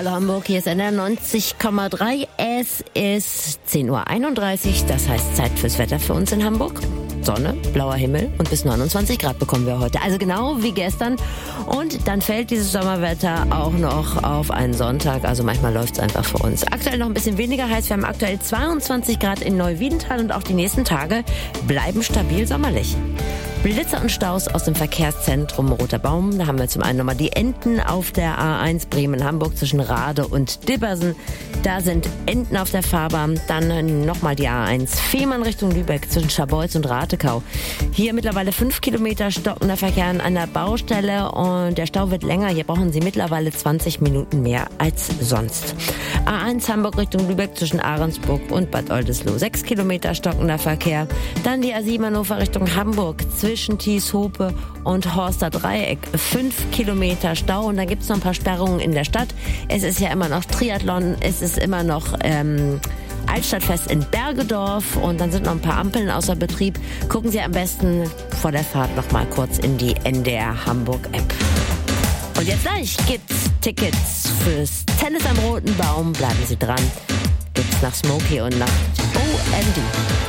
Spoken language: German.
Hallo Hamburg, hier ist NDR 90,3. Es ist 10.31 Uhr, das heißt Zeit fürs Wetter für uns in Hamburg. Sonne, blauer Himmel und bis 29 Grad bekommen wir heute. Also genau wie gestern. Und dann fällt dieses Sommerwetter auch noch auf einen Sonntag. Also manchmal läuft es einfach für uns. Aktuell noch ein bisschen weniger heiß. Wir haben aktuell 22 Grad in Neuwiedental und auch die nächsten Tage bleiben stabil sommerlich. Blitzer und Staus aus dem Verkehrszentrum Roter Baum. Da haben wir zum einen nochmal die Enten auf der A1 Bremen-Hamburg zwischen Rade und Dibbersen. Da sind Enten auf der Fahrbahn. Dann nochmal die A1 Fehmarn Richtung Lübeck zwischen Scharbeutz und Ratekau. Hier mittlerweile 5 Kilometer stockender Verkehr an einer Baustelle und der Stau wird länger. Hier brauchen Sie mittlerweile 20 Minuten mehr als sonst. A1 Hamburg Richtung Lübeck zwischen Ahrensburg und Bad Oldesloe. 6 Kilometer stockender Verkehr. Dann die A7 Hannover Richtung Hamburg zwischen Thieshope und Horster Dreieck. 5 Kilometer Stau und dann gibt es noch ein paar Sperrungen in der Stadt. Es ist ja immer noch Triathlon, es ist immer noch Altstadtfest in Bergedorf und dann sind noch ein paar Ampeln außer Betrieb. Gucken Sie am besten vor der Fahrt noch mal kurz in die NDR Hamburg App. Und jetzt gleich gibt's Tickets fürs Tennis am Roten Baum. Bleiben Sie dran. Gibt's nach Smokey und nach OMD.